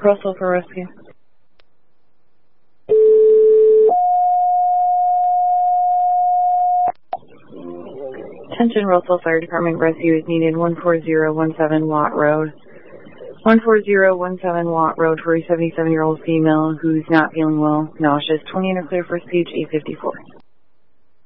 Russell for rescue. Attention Russell Fire Department, rescue is needed. 14017 Watt Road. 14017 Watt Road for a 77-year-old female who's not feeling well, nauseous. 20 under clear for speech, 854.